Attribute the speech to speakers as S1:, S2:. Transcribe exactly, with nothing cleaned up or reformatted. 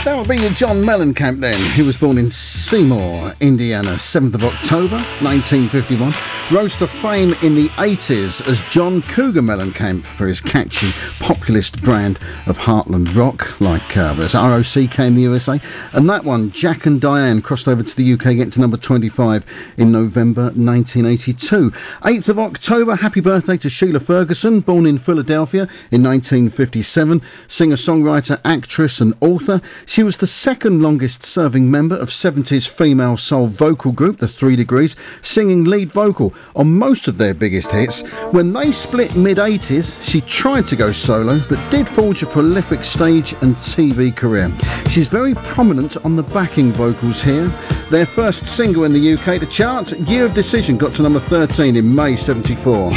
S1: That would be your John Mellencamp then. He was born in Seymour, Indiana, seventh of October, nineteen fifty-one. Rose to fame in the eighties as John Cougar Mellencamp for his catchy populist brand of heartland rock, like uh, there's R O C K in the U S A. And that one, Jack and Diane, crossed over to the U K, getting to number twenty-five in November nineteen eighty-two. eighth of October, happy birthday to Sheila Ferguson, born in Philadelphia in nineteen fifty-seven. Singer-songwriter, actress and author. She was the second longest serving member of seventies female soul vocal group, The Three Degrees, singing lead vocal on most of their biggest hits. When they split mid-eighties, she tried to go solo, but did forge a prolific stage and T V career. She's very prominent on the backing vocals here. Their first single in the U K to chart, Year of Decision, got to number thirteen in May seventy-four.